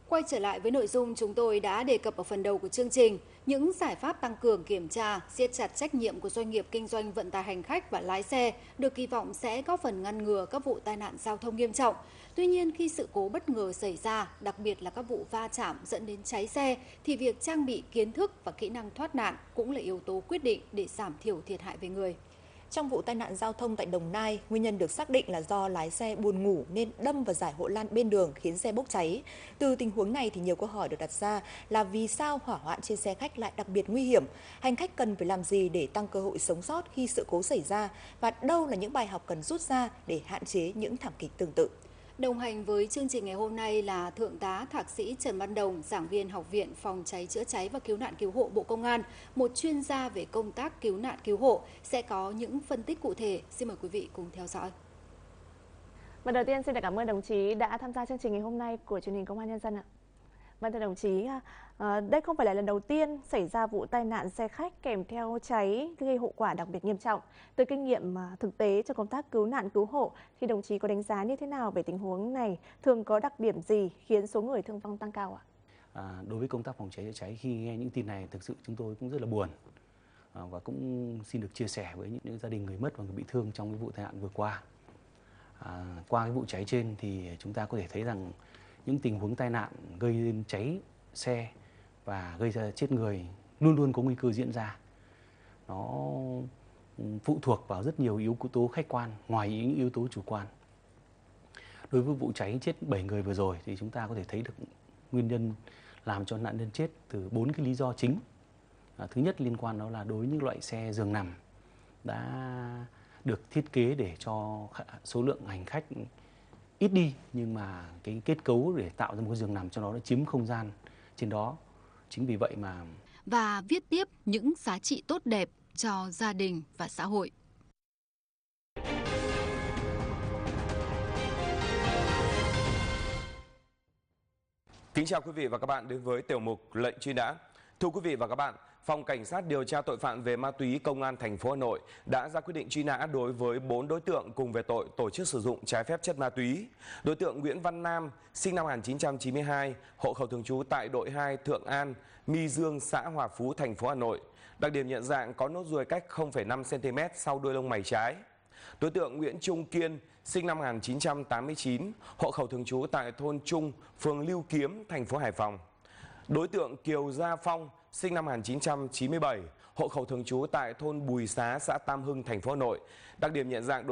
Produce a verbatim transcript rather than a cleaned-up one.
Quay trở lại với nội dung chúng tôi đã đề cập ở phần đầu của chương trình, những giải pháp tăng cường kiểm tra, siết chặt trách nhiệm của doanh nghiệp kinh doanh vận tải hành khách và lái xe được kỳ vọng sẽ góp phần ngăn ngừa các vụ tai nạn giao thông nghiêm trọng. Tuy nhiên, khi sự cố bất ngờ xảy ra, đặc biệt là các vụ va chạm dẫn đến cháy xe, thì việc trang bị kiến thức và kỹ năng thoát nạn cũng là yếu tố quyết định để giảm thiểu thiệt hại về người. Trong vụ tai nạn giao thông tại Đồng Nai, nguyên nhân được xác định là do lái xe buồn ngủ nên đâm vào dải hộ lan bên đường khiến xe bốc cháy. Từ tình huống này thì nhiều câu hỏi được đặt ra là vì sao hỏa hoạn trên xe khách lại đặc biệt nguy hiểm? Hành khách cần phải làm gì để tăng cơ hội sống sót khi sự cố xảy ra? Và đâu là những bài học cần rút ra để hạn chế những thảm kịch tương tự? Đồng hành với chương trình ngày hôm nay là Thượng tá Thạc sĩ Trần Văn Đồng, giảng viên Học viện Phòng cháy chữa cháy và Cứu nạn Cứu hộ Bộ Công an, một chuyên gia về công tác cứu nạn cứu hộ, sẽ có những phân tích cụ thể. Xin mời quý vị cùng theo dõi. Và đầu tiên xin được cảm ơn đồng chí đã tham gia chương trình ngày hôm nay của truyền hình Công an Nhân dân ạ. Vâng, thưa đồng chí, đây không phải là lần đầu tiên xảy ra vụ tai nạn xe khách kèm theo cháy gây hậu quả đặc biệt nghiêm trọng. Từ kinh nghiệm thực tế trong công tác cứu nạn cứu hộ thì đồng chí có đánh giá như thế nào về tình huống này? Thường có đặc điểm gì khiến số người thương vong tăng cao ạ? À, đối với công tác phòng cháy chữa cháy, khi nghe những tin này thực sự chúng tôi cũng rất là buồn à, và cũng xin được chia sẻ với những, những gia đình người mất và người bị thương trong cái vụ tai nạn vừa qua. À, qua cái vụ cháy trên thì chúng ta có thể thấy rằng những tình huống tai nạn gây nên cháy xe và gây ra chết người luôn luôn có nguy cơ diễn ra. Nó phụ thuộc vào rất nhiều yếu tố khách quan ngoài những yếu tố chủ quan. Đối với vụ cháy chết bảy người vừa rồi thì chúng ta có thể thấy được nguyên nhân làm cho nạn nhân chết từ bốn cái lý do chính. À, thứ nhất liên quan đó là đối với những loại xe giường nằm đã được thiết kế để cho số lượng hành khách ít đi, nhưng mà cái kết cấu để tạo ra một cái giường nằm cho nó nó chiếm không gian trên đó. Chính vì vậy mà và viết tiếp những giá trị tốt đẹp cho gia đình và xã hội. Kính chào quý vị và các bạn đến với tiểu mục Lệnh truy nã. Thưa quý vị và các bạn, Phòng Cảnh sát điều tra tội phạm về ma túy Công an thành phố Hà Nội đã ra quyết định truy nã đối với bốn đối tượng cùng về tội tổ chức sử dụng trái phép chất ma túy. Đối tượng Nguyễn Văn Nam, sinh năm một nghìn chín trăm chín mươi hai, hộ khẩu thường trú tại đội hai Thượng An, My Dương, xã Hòa Phú, thành phố Hà Nội. Đặc điểm nhận dạng có nốt ruồi cách không phẩy năm xăng ti mét sau đuôi lông mày trái. Đối tượng Nguyễn Trung Kiên, sinh năm một nghìn chín trăm tám mươi chín, hộ khẩu thường trú tại thôn Trung, phường Lưu Kiếm, thành phố Hải Phòng. Đối tượng Kiều Gia Phong, sinh năm một nghìn chín trăm chín mươi bảy, hộ khẩu thường trú tại thôn Bùi Xá, xã Tam Hưng, thành phố Hà Nội. Đặc điểm nhận dạng